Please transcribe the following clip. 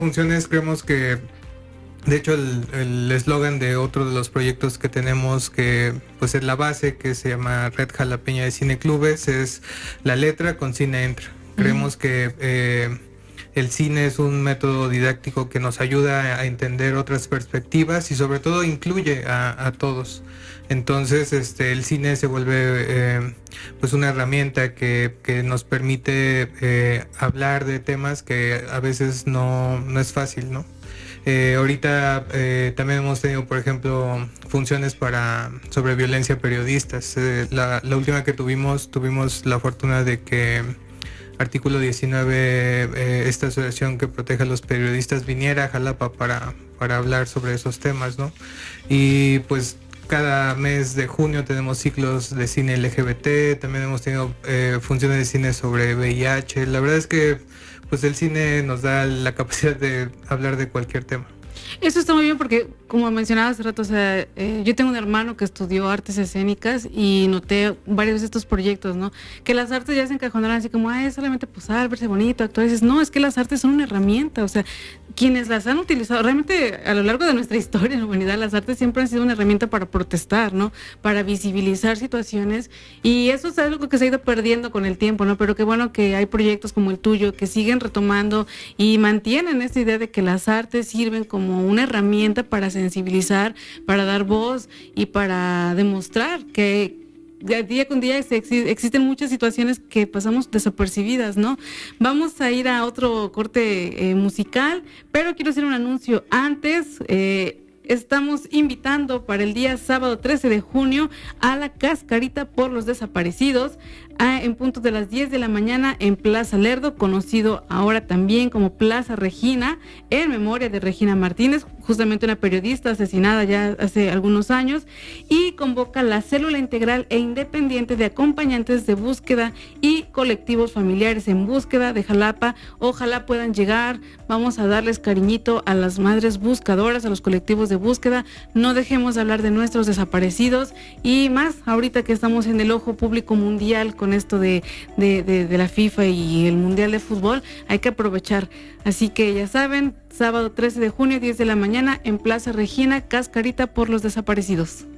funciones creemos que, de hecho, el eslogan de otro de los proyectos que tenemos, que pues es la base, que se llama Red Jalapeña de Cineclubes, es la letra con cine entra. Creemos que el cine es un método didáctico que nos ayuda a entender otras perspectivas y sobre todo incluye a todos. Entonces el cine se vuelve pues una herramienta que nos permite hablar de temas que a veces no es fácil, ¿no? Ahorita también hemos tenido, por ejemplo, funciones sobre violencia a periodistas. La última que tuvimos la fortuna de que Artículo 19, esta asociación que protege a los periodistas, viniera a Jalapa para hablar sobre esos temas, ¿no? Y pues cada mes de junio tenemos ciclos de cine LGBT, también hemos tenido funciones de cine sobre VIH. La verdad es que pues el cine nos da la capacidad de hablar de cualquier tema. Eso está muy bien porque, como mencionaba hace rato, o sea, yo tengo un hermano que estudió artes escénicas y noté varios de estos proyectos, ¿no? Que las artes ya se encajonaron así como, es solamente posar, verse bonito, actuar. Y dices, no, es que las artes son una herramienta, o sea, quienes las han utilizado, realmente a lo largo de nuestra historia en la humanidad, las artes siempre han sido una herramienta para protestar, ¿no? Para visibilizar situaciones, y eso es algo que se ha ido perdiendo con el tiempo, ¿no? Pero qué bueno que hay proyectos como el tuyo que siguen retomando y mantienen esta idea de que las artes sirven como una herramienta para sensibilizar, para dar voz y para demostrar que día con día existen muchas situaciones que pasamos desapercibidas, ¿no? Vamos a ir a otro corte musical, pero quiero hacer un anuncio antes. Estamos invitando para el día sábado 13 de junio a la Cascarita por los Desaparecidos, en punto de las 10 de la mañana en Plaza Lerdo, conocido ahora también como Plaza Regina, en memoria de Regina Martínez, justamente una periodista asesinada ya hace algunos años, y convoca la Célula Integral e Independiente de Acompañantes de Búsqueda y Colectivos Familiares en Búsqueda de Jalapa. Ojalá puedan llegar, vamos a darles cariñito a las madres buscadoras, a los colectivos de búsqueda. No dejemos de hablar de nuestros desaparecidos, y más ahorita que estamos en el ojo público mundial con esto de la FIFA y el Mundial de Fútbol, hay que aprovechar. Así que ya saben, sábado 13 de junio, 10 de la mañana, en Plaza Regina, Cascarita por los Desaparecidos.